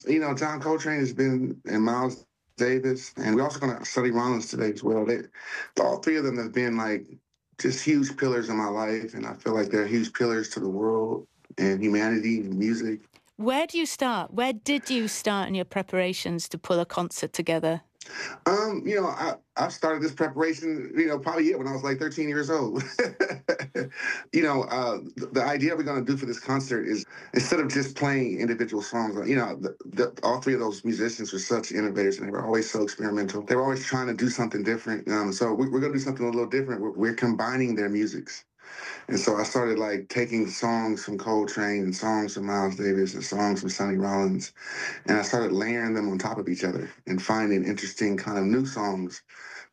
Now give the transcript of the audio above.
John Coltrane has been, and Miles Davis, and we're also going to study Rollins today as well. All three of them have been like just huge pillars in my life, and I feel like they're huge pillars to the world and humanity and music. Where do you start? Where did you start in your preparations to pull a concert together? I started this preparation, probably when I was like 13 years old. The idea we're going to do for this concert is instead of just playing individual songs, all three of those musicians were such innovators and they were always so experimental. They were always trying to do something different. So we're going to do something a little different. We're combining their musics. And so I started like taking songs from Coltrane and songs from Miles Davis and songs from Sonny Rollins, and I started layering them on top of each other and finding interesting kind of new songs